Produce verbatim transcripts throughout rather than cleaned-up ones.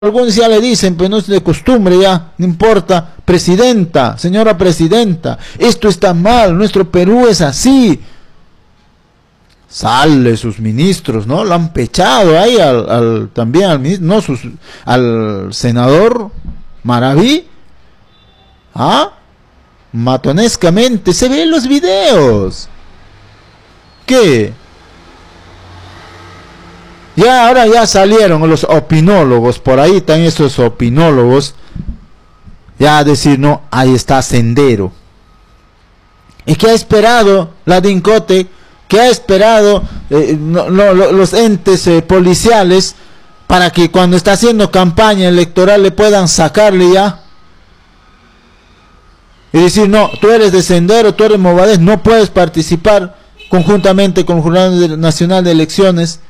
Algunos ya le dicen, pues no es de costumbre ya, no importa, presidenta, señora presidenta, esto está mal, nuestro Perú es así. Sale sus ministros, ¿no? Lo han pechado ahí al, al también al ministro, no, sus, al senador Maraví, ¿ah? Matonescamente, se ven los videos. ¿Qué? Ya ahora ya salieron los opinólogos, por ahí están esos opinólogos, ya a decir, no, ahí está Sendero. ¿Y qué ha esperado la DINCOTE? ¿Qué ha esperado eh, no, no, los entes eh, policiales para que cuando está haciendo campaña electoral le puedan sacarle ya? Y decir, no, tú eres de Sendero, tú eres Movadez, no puedes participar conjuntamente con el Jurado Nacional de Elecciones.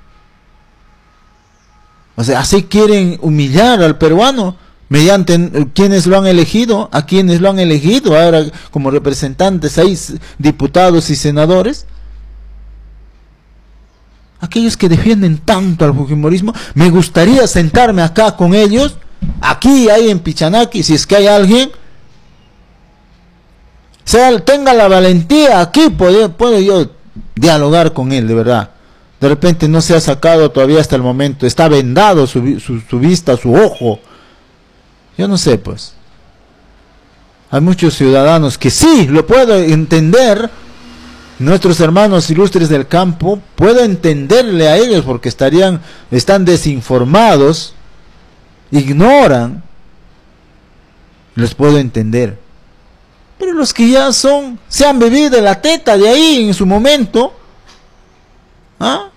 O sea, así quieren humillar al peruano mediante quienes lo han elegido, a quienes lo han elegido ahora como representantes, ahí diputados y senadores. Aquellos que defienden tanto al fujimorismo, me gustaría sentarme acá con ellos, aquí, ahí en Pichanaki, si es que hay alguien, sea, tenga la valentía, aquí puedo, puedo yo dialogar con él, de verdad. De repente no se ha sacado todavía hasta el momento, está vendado su, su, su vista, su ojo. Yo no sé, pues. Hay muchos ciudadanos que sí, lo puedo entender. Nuestros hermanos ilustres del campo, puedo entenderle a ellos porque estarían, están desinformados, ignoran. Les puedo entender. Pero los que ya son, se han bebido la teta de ahí en su momento, ¿ah?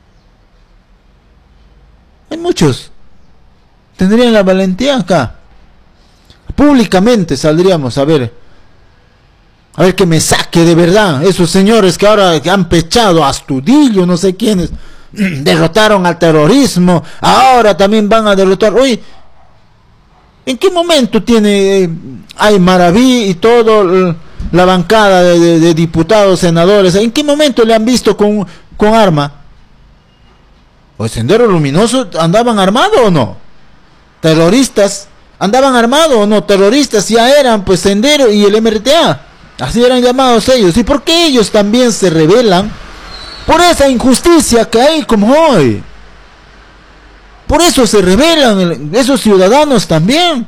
Hay muchos. Tendrían la valentía acá. Públicamente saldríamos a ver. A ver que me saque de verdad. Esos señores que ahora han pechado a Astudillo, no sé quiénes, derrotaron al terrorismo. Ahora también van a derrotar. Oye, ¿en qué momento tiene, hay Maraví y todo la bancada de, de, de diputados, senadores? ¿En qué momento le han visto con, con arma? ¿O el Sendero Luminoso andaban armados o no? ¿Terroristas andaban armados o no? Terroristas ya eran, pues, Sendero y el M R T A. Así eran llamados ellos. ¿Y por qué ellos también se rebelan? Por esa injusticia que hay como hoy. Por eso se rebelan esos ciudadanos también.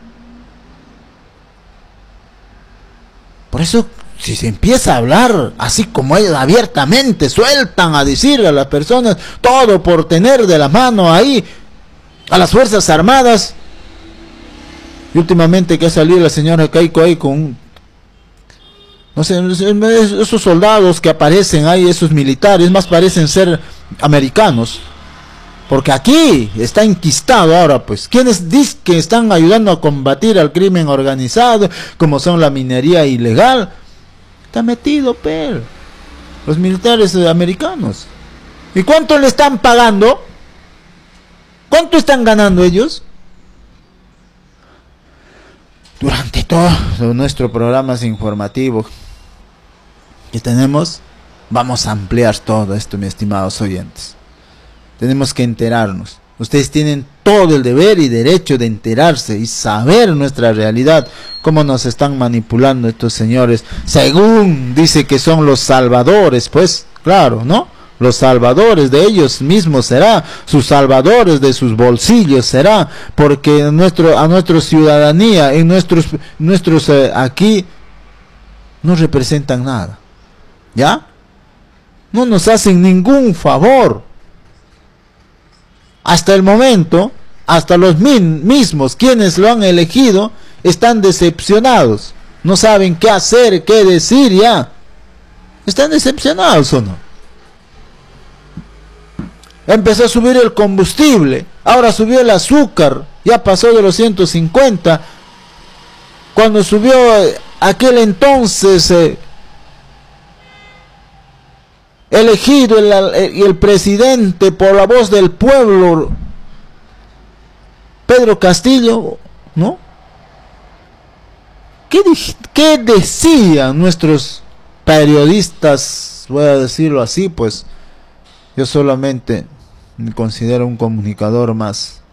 Por eso, si se empieza a hablar así como ellos abiertamente, sueltan a decir a las personas todo por tener de la mano ahí a las Fuerzas Armadas. Y últimamente que ha salido la señora Keiko ahí con, no sé, esos soldados que aparecen ahí, esos militares, más parecen ser americanos. Porque aquí está enquistado ahora, pues, quienes dicen que están ayudando a combatir al crimen organizado, como son la minería ilegal, está metido, pero los militares americanos. ¿Y cuánto le están pagando? ¿Cuánto están ganando ellos? Durante todo nuestro programa informativo que tenemos, vamos a ampliar todo esto, mis estimados oyentes. Tenemos que enterarnos. Ustedes tienen todo el deber y derecho de enterarse y saber nuestra realidad, cómo nos están manipulando estos señores, según dice que son los salvadores, pues, claro, ¿no? Los salvadores de ellos mismos será, sus salvadores de sus bolsillos será, porque nuestro, a nuestra ciudadanía, en nuestros, nuestros eh, aquí, no representan nada, ¿ya? No nos hacen ningún favor. Hasta el momento, hasta los mismos quienes lo han elegido están decepcionados. No saben qué hacer, qué decir ya. ¿Están decepcionados o no? Empezó a subir el combustible, ahora subió el azúcar, ya pasó de los ciento cincuenta. Cuando subió aquel entonces eh, elegido el, el, el presidente por la voz del pueblo, Pedro Castillo, ¿no? ¿Qué, qué decían nuestros periodistas? Voy a decirlo así, pues yo solamente me considero un comunicador más